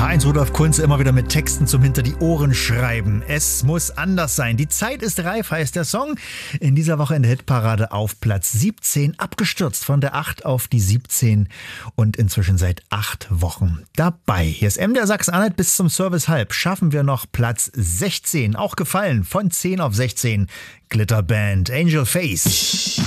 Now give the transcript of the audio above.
Heinz Rudolf Kunze immer wieder mit Texten zum Hinter die Ohren schreiben. Es muss anders sein. Die Zeit ist reif, heißt der Song. In dieser Woche in der Hitparade auf Platz 17, abgestürzt von der 8 auf die 17 und inzwischen seit 8 Wochen dabei. Hier ist MDR Sachsen-Anhalt bis zum Service halb. Schaffen wir noch Platz 16. Auch gefallen von 10 auf 16. Glitterband Angel Face.